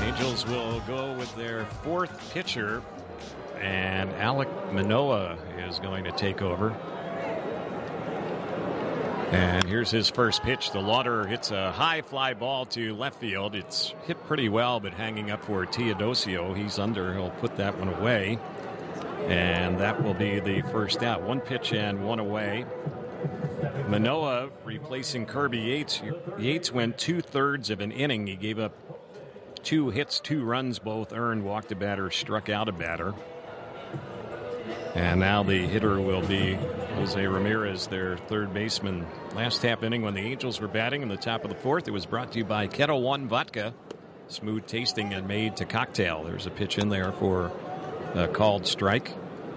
Angels will go with their fourth pitcher, and Alek Manoah is going to take over. And here's his first pitch. The Lauder hits a high fly ball to left field. It's hit pretty well, but hanging up for Teodosio. He's under. He'll put that one away. And that will be the first out. One pitch and one away. Manoah replacing Kirby Yates. Yates went 2/3 of an inning. He gave up 2 hits, 2 runs, both earned, walked a batter, struck out a batter. And now the hitter will be Jose Ramirez, their third baseman. Last half inning when the Angels were batting in the top of the fourth, it was brought to you by Ketel One Vodka. Smooth tasting and made to cocktail. There's a pitch in there for a called strike.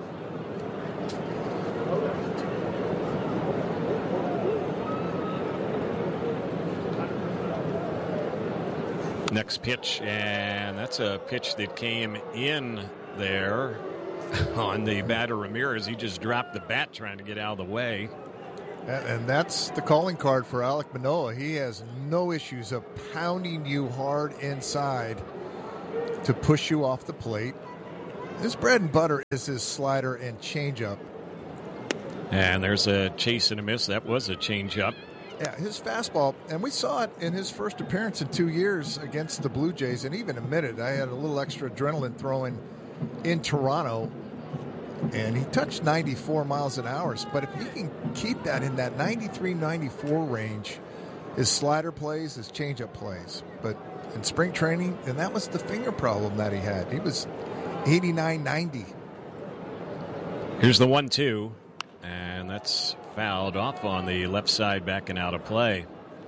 Next pitch, and that's a pitch that came in there on the batter Ramirez. He just dropped the bat trying to get out of the way. And that's the calling card for Alek Manoah. He has no issues of pounding you hard inside to push you off the plate. His bread and butter is his slider and changeup. And there's a chase and a miss. That was a changeup. Yeah, his fastball, and we saw it in his first appearance in 2 years against the Blue Jays, and even admitted I had a little extra adrenaline throwing in Toronto, and he touched 94 miles an hour. But if he can keep that in that 93, 94 range, his slider plays, his changeup plays. But in spring training, and that was the finger problem that he had. He was 89, 90. Here's the 1-2, and that's fouled off on the left side, backing out of play.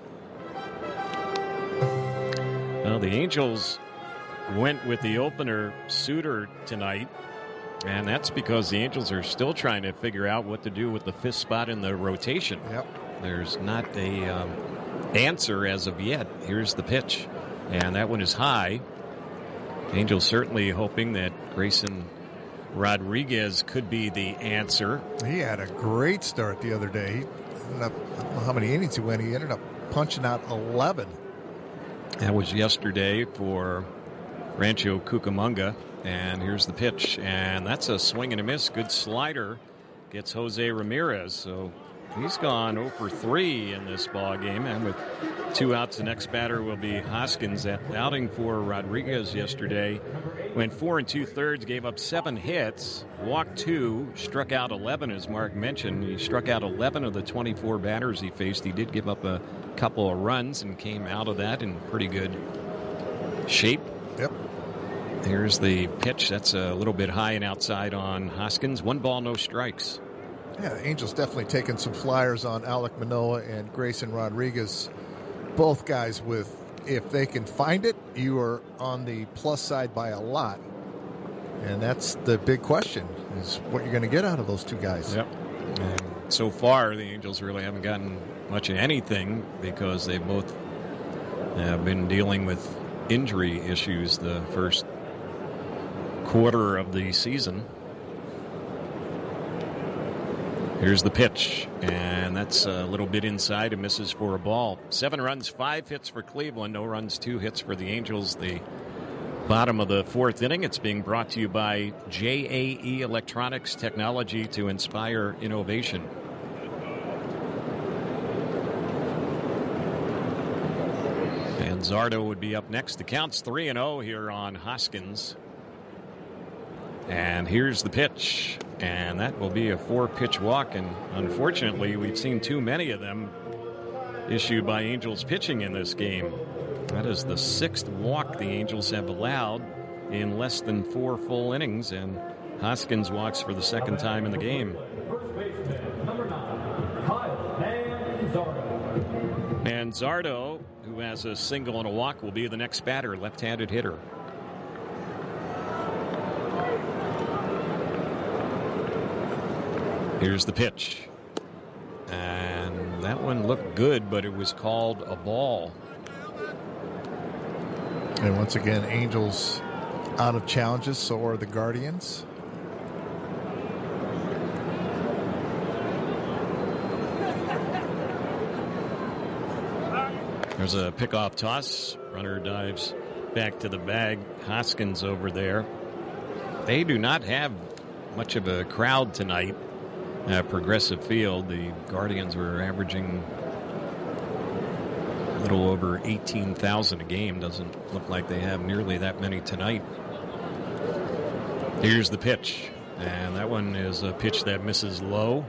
Well, the Angels went with the opener Suter tonight, and that's because the Angels are still trying to figure out what to do with the fifth spot in the rotation. Yep. There's not a answer as of yet. Here's the pitch, and that one is high. Angels certainly hoping that Grayson Rodriguez could be the answer. He had a great start the other day. He ended up, I don't know how many innings he went. He ended up punching out 11. That was yesterday for Rancho Cucamonga. And here's the pitch. And that's a swing and a miss. Good slider. Gets Jose Ramirez. So he's gone 0 for 3 in this ball game. And with 2 outs, the next batter will be Hoskins. That outing for Rodriguez yesterday went 4 2/3, gave up 7 hits, walked 2, struck out 11, as Mark mentioned. He struck out 11 of the 24 batters he faced. He did give up a couple of runs and came out of that in pretty good shape. Yep. Here's the pitch. That's a little bit high and outside on Hoskins. 1 ball, no strikes. Yeah, the Angels definitely taking some flyers on Alek Manoah and Grayson Rodriguez. Both guys with, if they can find it, you are on the plus side by a lot. And that's the big question, is what you're going to get out of those two guys. Yep. And so far, the Angels really haven't gotten much of anything because they both have been dealing with injury issues the first quarter of the season. Here's the pitch, and that's a little bit inside and misses for a ball. 7 runs, 5 hits for Cleveland, no runs, 2 hits for the Angels. The bottom of the 4th inning. It's being brought to you by JAE Electronics, technology to inspire innovation. And Zardo would be up next. The count's 3-0 here on Hoskins. And here's the pitch. And that will be a 4-pitch walk. And unfortunately, we've seen too many of them issued by Angels pitching in this game. That is the 6th walk the Angels have allowed in less than 4 full innings. And Hoskins walks for the 2nd time in the game. And Zardo, who has a single and a walk, will be the next batter, left-handed hitter. Here's the pitch. And that one looked good, but it was called a ball. And once again, Angels out of challenges, so are the Guardians. There's a pickoff toss. Runner dives back to the bag. Hoskins over there. They do not have much of a crowd tonight at Progressive Field. The Guardians were averaging a little over 18,000 a game. Doesn't look like they have nearly that many tonight. Here's the pitch, and that one is a pitch that misses low.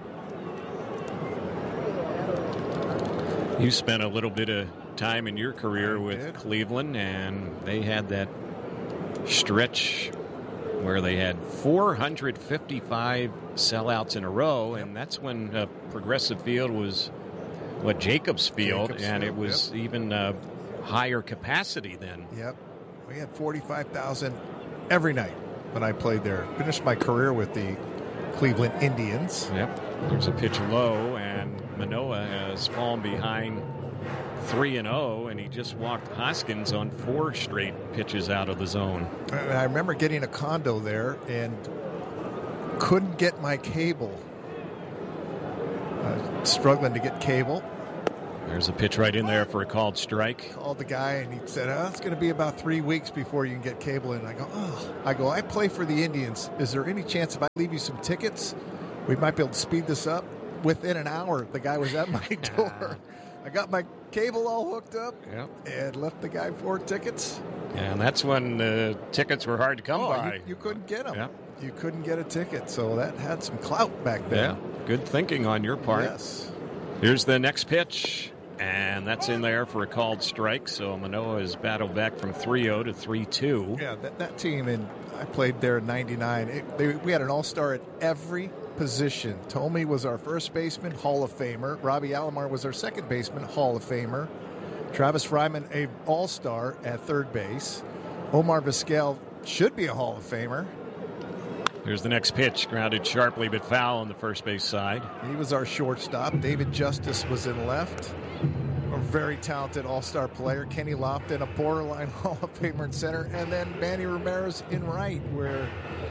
You spent a little bit of time in your career with Cleveland, and they had that stretch where they had 455 sellouts in a row, and that's when Progressive Field was Jacobs Field, and it was even higher capacity then. Yep, we had 45,000 every night when I played there. Finished my career with the Cleveland Indians. Yep, there's a pitch low, and Manoah has fallen behind 3-0, and he just walked Hoskins on 4 straight pitches out of the zone. I remember getting a condo there and couldn't get my cable. Struggling to get cable. There's a pitch right in there for a called strike. Called the guy, and he said, it's going to be about 3 weeks before you can get cable. And I go, I play for the Indians. Is there any chance if I leave you some tickets, we might be able to speed this up? Within an hour, the guy was at my door. I got my cable all hooked up and left the guy 4 tickets. And that's when the tickets were hard to come by. You couldn't get them. Yep. You couldn't get a ticket, so that had some clout back then. Yeah, good thinking on your part. Yes. Here's the next pitch, and that's in there for a called strike. So Manoah has battled back from 3-0 to 3-2. Yeah, that team, and I played there in '99. We had an all-star at every position. Tomey was our first baseman, Hall of Famer. Robbie Alomar was our second baseman, Hall of Famer. Travis Fryman, a all-star at third base. Omar Vizquel should be a Hall of Famer. Here's the next pitch, grounded sharply but foul on the first base side. He was our shortstop. David Justice was in left. A very talented all-star player. Kenny Lofton, a borderline Hall of Famer in center. And then Manny Ramirez in right, where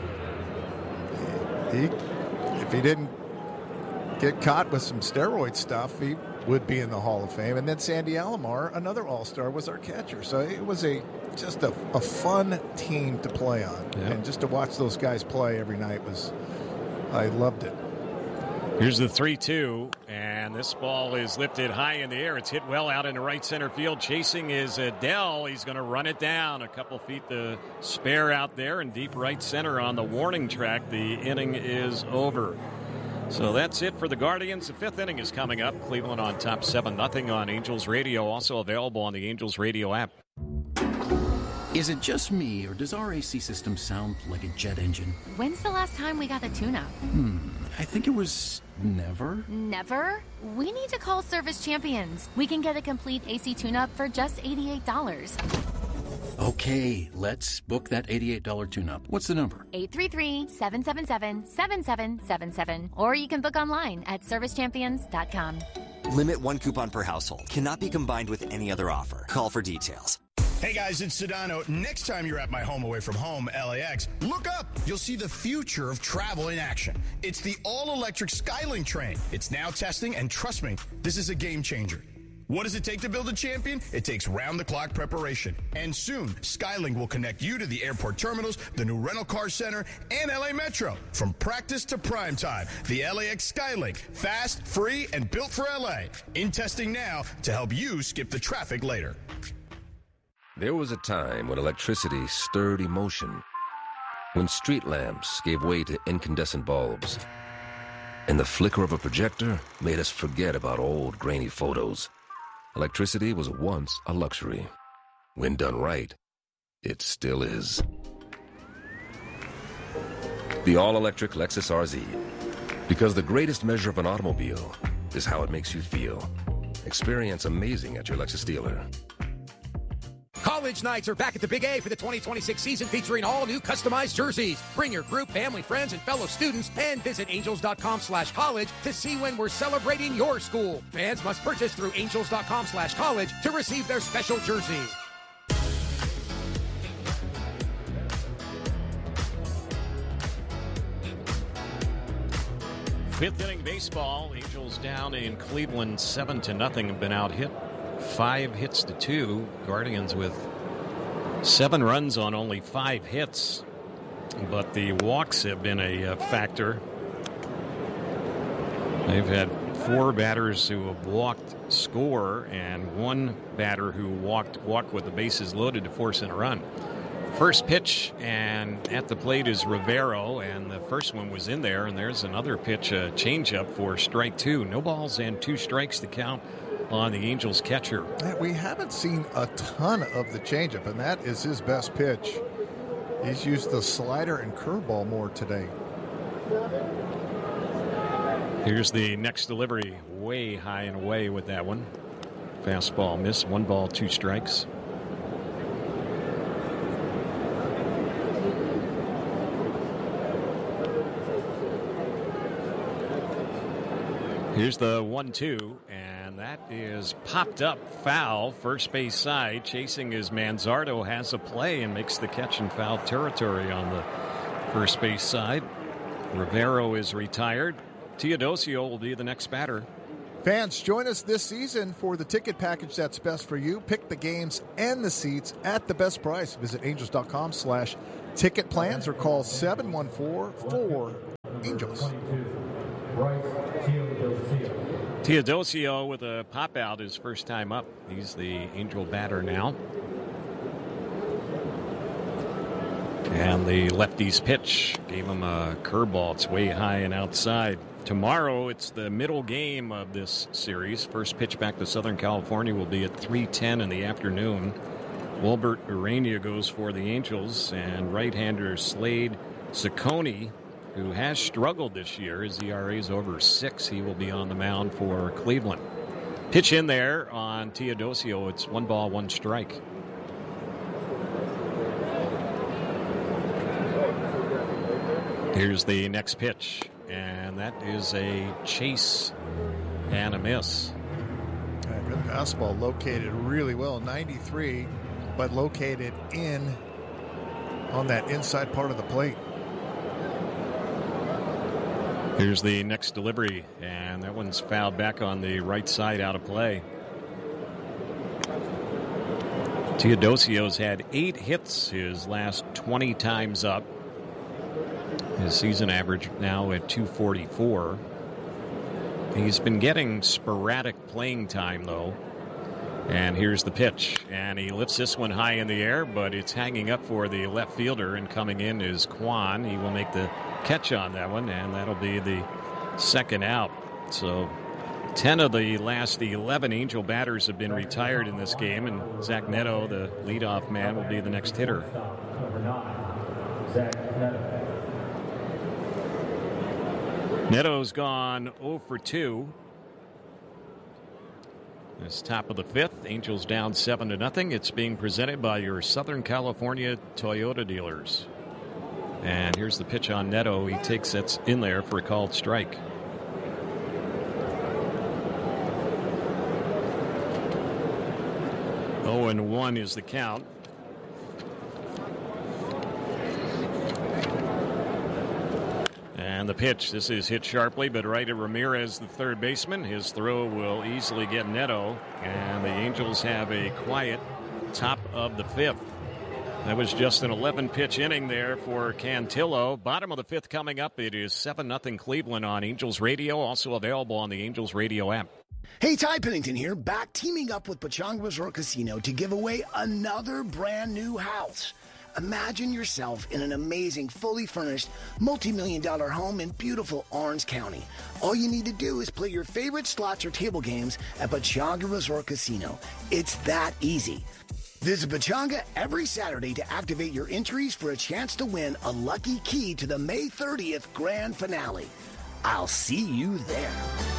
if he didn't get caught with some steroid stuff, he would be in the Hall of Fame. And then Sandy Alomar, another all-star, was our catcher. So it was just a fun team to play on. Yeah. And just to watch those guys play every night I loved it. Here's the 3-2, and this ball is lifted high in the air. It's hit well out into right center field. Chasing is Adell. He's going to run it down. A couple feet to spare out there in deep right center on the warning track. The inning is over. So that's it for the Guardians. The 5th inning is coming up. Cleveland on top 7-0 on Angels Radio. Also available on the Angels Radio app. Is it just me, or does our AC system sound like a jet engine? When's the last time we got the tune-up? I think it was never. Never? We need to call Service Champions. We can get a complete AC tune-up for just $88. Okay, let's book that $88 tune-up. What's the number? 833-777-7777. Or you can book online at servicechampions.com. Limit 1 coupon per household. Cannot be combined with any other offer. Call for details. Hey guys, it's Sedano. Next time you're at my home away from home, LAX, look up. You'll see the future of travel in action. It's the all-electric Skylink train. It's now testing, and trust me, this is a game changer. What does it take to build a champion? It takes round-the-clock preparation. And soon, Skylink will connect you to the airport terminals, the new rental car center, and LA Metro. From practice to prime time, the LAX Skylink. Fast, free, and built for LA. In testing now to help you skip the traffic later. There was a time when electricity stirred emotion, when street lamps gave way to incandescent bulbs, and the flicker of a projector made us forget about old grainy photos. Electricity was once a luxury. When done right, it still is. The all-electric Lexus RZ. Because the greatest measure of an automobile is how it makes you feel. Experience amazing at your Lexus dealer. College nights are back at the Big A for the 2026 season, featuring all new customized jerseys. Bring your group, family, friends, and fellow students, and visit angels.com/college to see when we're celebrating your school. Fans must purchase through angels.com/college to receive their special jersey. Fifth inning baseball. Angels down in Cleveland 7-0. Have been out hit 5 hits to 2. Guardians with 7 runs on only 5 hits, but the walks have been a factor. They've had 4 batters who have walked score and 1 batter who walked with the bases loaded to force in a run. First pitch, and at the plate is Rivero, and the first one was in there, and there's another pitch, a changeup for strike 2. No balls and 2 strikes to count on the Angels catcher. We haven't seen a ton of the changeup, and that is his best pitch. He's used the slider and curveball more today. Here's the next delivery, way high and away with that one. Fastball miss, 1 ball, 2 strikes. Here's the 1-2, and that is popped up foul, first base side. Chasing is Manzardo, has a play and makes the catch in foul territory on the first base side. Rivero is retired. Teodosio will be the next batter. Fans, join us this season for the ticket package that's best for you. Pick the games and the seats at the best price. Visit angels.com/ticket plans or call 714-4-ANGELS. Teodosio with a pop out his first time up. He's the Angel batter now. And the lefty's pitch gave him a curveball. It's way high and outside. Tomorrow, it's the middle game of this series. First pitch back to Southern California will be at 3:10 in the afternoon. Wilbert Urania goes for the Angels, and right-hander Slade Ciccone, who has struggled this year. His ERA is over 6. He will be on the mound for Cleveland. Pitch in there on Teodosio. It's 1 ball, 1 strike. Here's the next pitch, and that is a chase and a miss. Good fastball, located really well, 93, but located on that inside part of the plate. Here's the next delivery, and that one's fouled back on the right side, out of play. Teodosio's had 8 hits his last 20 times up. His season average now at 244. He's been getting sporadic playing time, though. And here's the pitch, and he lifts this one high in the air, but it's hanging up for the left fielder, and coming in is Kwan. He will make the catch on that one, and that'll be the second out. So 10 of the last 11 Angel batters have been retired in this game, and Zach Neto, the leadoff man, will be the next hitter. Neto's gone 0 for 2. It's top of the 5th. Angels down 7-0. It's being presented by your Southern California Toyota dealers. And here's the pitch on Neto. He takes it in there for a called strike. Oh, and 1 is the count. And the pitch, this is hit sharply, but right at Ramirez, the third baseman. His throw will easily get Neto, and the Angels have a quiet top of the 5th. That was just an 11-pitch inning there for Cantillo. Bottom of the 5th coming up. It is 7-0 Cleveland on Angels Radio, also available on the Angels Radio app. Hey, Ty Pennington here, back teaming up with Pechanga Resort Casino to give away another brand new house. Imagine yourself in an amazing, fully furnished, multi-million-dollar home in beautiful Orange County. All you need to do is play your favorite slots or table games at Pechanga Resort Casino. It's that easy. Visit Pechanga every Saturday to activate your entries for a chance to win a lucky key to the May 30th grand finale. I'll see you there.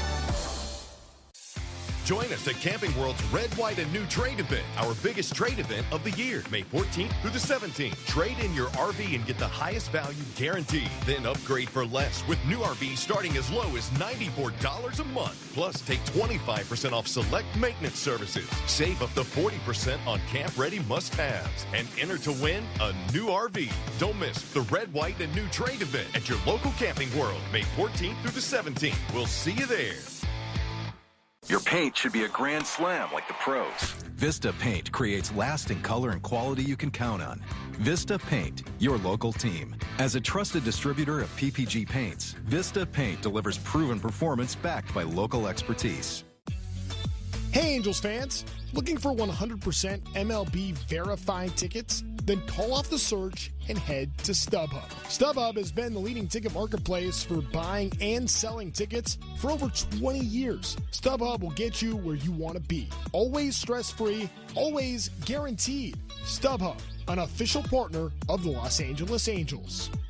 Join us at Camping World's Red, White, and New Trade event, our biggest trade event of the year, May 14th through the 17th. Trade in your RV and get the highest value guaranteed. Then upgrade for less with new RVs starting as low as $94 a month. Plus, take 25% off select maintenance services. Save up to 40% on camp-ready must-haves. And enter to win a new RV. Don't miss the Red, White, and New Trade event at your local Camping World, May 14th through the 17th. We'll see you there. Your paint should be a grand slam like the pros. Vista Paint creates lasting color and quality you can count on. Vista Paint, your local team. As a trusted distributor of PPG paints, Vista Paint delivers proven performance backed by local expertise. Hey Angels fans, looking for 100% MLB verified tickets? Then call off the search and head to StubHub. StubHub has been the leading ticket marketplace for buying and selling tickets for over 20 years. StubHub will get you where you want to be. Always stress-free, always guaranteed. StubHub, an official partner of the Los Angeles Angels.